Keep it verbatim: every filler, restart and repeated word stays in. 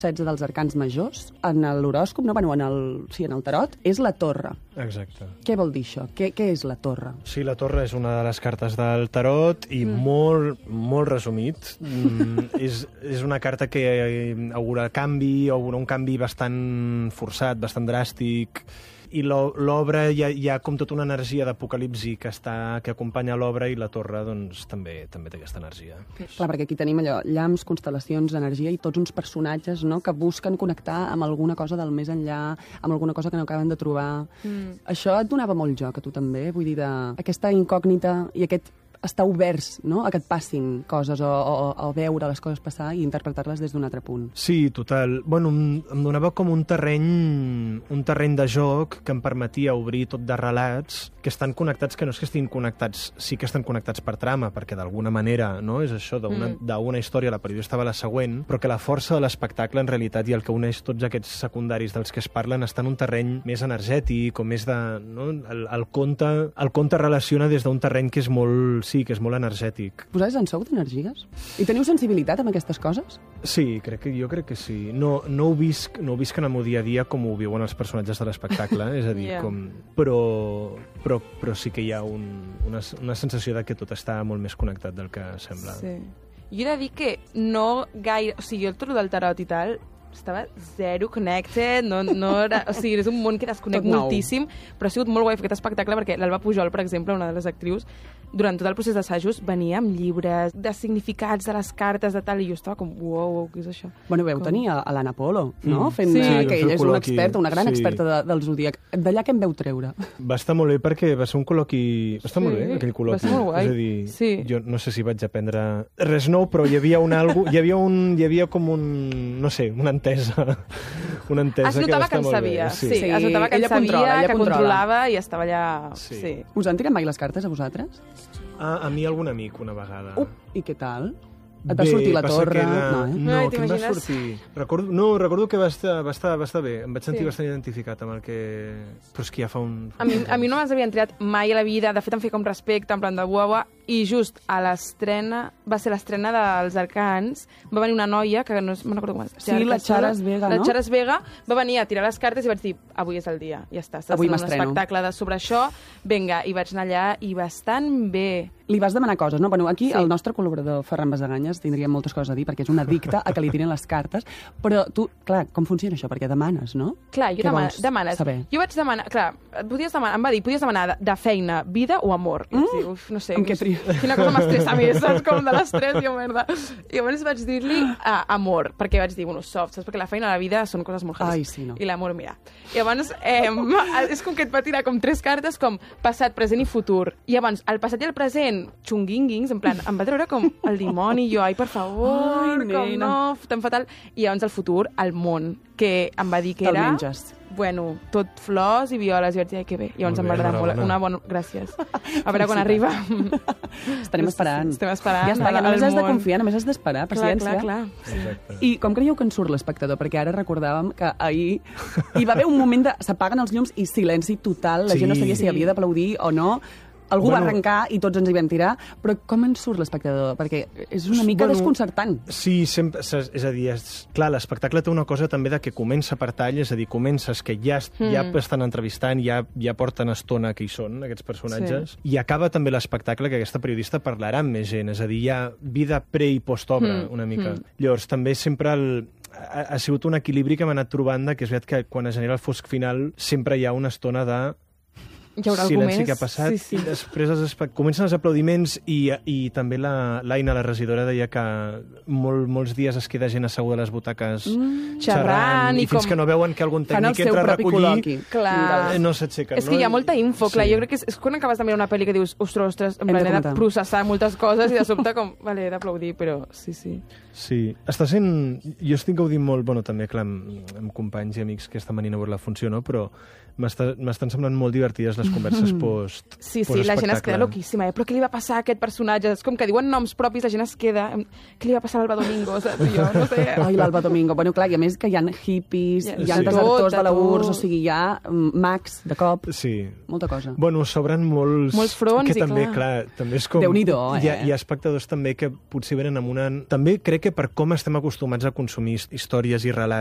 setze dels arcans majors, en l'horòscop, no, bueno, en el, sí, en el tarot, és la torre. Exacte. Què vol dir això? Què, què és la torre? Sí, la torre és una de les cartes del tarot i mm. molt, molt resumit. Mm, és, és una carta que augura canvi, augura un canvi bastant forçat, bastant dràstic, i l'obra hi ha, hi ha com tota una energia d'apocalipsi que, està, que acompanya l'obra, i la torre doncs, també també té aquesta energia. Clar, perquè aquí tenim allò, llamps, constel·lacions, energia i tots uns personatges, no?, que busquen connectar amb alguna cosa del més enllà, amb alguna cosa que no acaben de trobar. Mm. Això et donava molt joc a tu també? Vull dir, de, aquesta incògnita i aquest estar oberts, no?, a que et passin coses o, o, o veure les coses passar i interpretar-les des d'un altre punt. Sí, total. Bueno, em, em donava com un terreny, un terreny de joc que em permetia obrir tot de relats que estan connectats, que no és que estiguin connectats, sí que estan connectats per trama, perquè d'alguna manera, no?, és això, d'una mm. història la periodista va a la següent, però que la força de l'espectacle, en realitat, i el que uneix tots aquests secundaris dels que es parlen, està en un terreny més energètic o més de... No? El, el, conte, el conte relaciona des d'un terreny que és molt... Sí, que és molt energètic. Vosaltres en sou d'energies? I teniu sensibilitat amb aquestes coses? Sí, crec que, jo crec que sí. No, no, ho visc, no ho visc en el meu dia a dia com ho viuen els personatges de l'espectacle, és a dir, yeah. com... Però, però, però sí que hi ha un, una, una sensació de que tot està molt més connectat del que sembla. Sí. Jo he de dir que no gaire... O sigui, jo el trobo del tarot i tal estava zero connected, no, no era, o sigui, és un món que desconec moltíssim, però ha sigut molt guai fer aquest espectacle perquè l'Alba Pujol, per exemple, una de les actrius, durant tot el procés d'assajos venia amb llibres de significats de les cartes de tal, i jo estava com, uau, què és això? Bueno, veu com... tenir a, a l'Anna Polo, no? Mm. Fent, sí, uh, que ella és una col·loqui. experta, una gran sí. experta de, del Zodíac. D'allà què em veu treure? Va estar molt bé perquè va ser un col·loqui... Va estar sí, molt bé, aquell col·loqui. Va ser molt guai. És a dir, sí. jo no sé si vaig aprendre res nou, però hi havia un algo, hi havia un, hi havia com un, no sé, una entesa, una entesa es notava que va estar que en sabia, molt bé. Sí. sí, es notava que ella en sabia, controla, ella que controla. controlava i estava allà... Sí. sí. Us han tirat mai les cartes a vosaltres? Ah, a mi algun amic una vegada. Uh, i què tal? Et va sortir la torre? Era... No, eh? No, Ai, que em va sortir... Recordo... No, recordo que va estar, va, estar, va estar bé. Em vaig sentir sí. bastant identificat amb el que... Però és que ja fa un... A mi, a mi no m'havien havien triat mai a la vida. De fet, em feia com respecte, en plan de uau, i just a l'estrena, va ser l'estrena dels Arcans, va venir una noia, que no me'n recordo com es... Sí, la Charas Vega, no? La Charas Vega va venir a tirar les cartes i vaig dir, avui és el dia, ja està. Avui un m'estreno. espectacle de sobre això, vinga, i vaig anar allà i bastant bé. Li vas demanar coses, no? Bueno, aquí sí. el nostre col·laborador Ferran Basaganyes tindria moltes coses a dir, perquè és un addicte a que li tiren les cartes, però tu, clar, com funciona això? Perquè demanes, no? Clar, jo demana, demanes. Saber? Jo vaig demanar, clar, podies demanar, em va dir, podies demanar de, de feina, vida o amor. I mm? dir, uf, no sé, amb què trio? Quina cosa m'estressa més, saps? Com de l'estrès, jo, merda. I llavors vaig dir-li uh, amor, perquè vaig dir, bueno, soft, saps? Perquè la feina i la vida són coses molt Ai, sí, no. I l'amor, mira. I llavors, eh, és com que et va tirar com tres cartes, com passat, present i futur. I llavors, el passat i el present, xunguinguings, en plan, em va treure com el dimoni, i jo, ai, per favor, ai, com no, tan fatal. I llavors el futur, el món, que em va dir que era... menges. Bueno, tot flors i violes, i vaig dir, ai, que bé. I llavors em va agradar molt. Una bona... Gràcies. A veure quan arriba. Estarem esperant. Estem esperant. Ja està, ja només has de confiar, només has d'esperar, paciència. Clar, clar, clar. I com creieu que en surt l'espectador? Perquè ara recordàvem que ahir hi va haver un moment de s'apaguen els llums i silenci total, la sí. gent no sabia si havia d'aplaudir o no. Algú bueno, va arrencar i tots ens hi vam tirar, però com en surt l'espectador? Perquè és una mica bueno, desconcertant. Sí, sempre, és a dir, és, clar, l'espectacle té una cosa també de que comença per tall, és a dir, comences que ja, mm. ja estan entrevistant, ja, ja porten estona que hi són, aquests personatges, sí. i acaba també l'espectacle que aquesta periodista parlarà amb més gent, és a dir, hi ha vida pre- i post-obra, mm. una mica. Mm. Llavors, també sempre el... Ha, ha sigut un equilibri que hem anat trobant, que és veritat que quan es genera el fosc final sempre hi ha una estona de... Hi haurà silenci més. que ha passat, sí, sí. i després els comencen els aplaudiments i, i també l'Aina, la, la regidora, deia que molt, molts dies es queda gent asseguda a les butaques mm, xerrant, xerrant i, i fins com... que no veuen que algun tècnic entra a recollir, clar. no s'aixequen. És que no? hi ha molta info, clar, sí. Jo crec que és, és quan acabes de mirar una pel·li que dius, ostres, ostres, en plan, he de processar moltes coses i de sobte com, vale, he d'aplaudir, però sí, sí. Sí, està sent... Jo estic gaudint molt, bueno, també, clar, amb, amb companys i amics que estan venint a veure la funció, no? Però m'estan semblant molt divertides les converses post Sí, sí, la gent es queda loquíssima, eh? Però què li va passar a aquest personatge? És com que diuen noms propis, la gent es queda... Què li va passar a l'Alba Domingo? Saps? Jo no sé. Ai, l'Alba Domingo. Bueno, clar, i a més que hi ha hippies, Ja, hi ha sí. desertors Tot, de la U R S S, tot. o sigui, hi ha mm, mags de cop, Sí. molta cosa. Bueno, s'obren molts... Molts fronts, que i també, clar. clar, també és com... Déu-n'hi-do, eh? Hi ha, hi ha espectadors també que potser venen amb una... També crec que per com estem acostumats a consumir històries i relats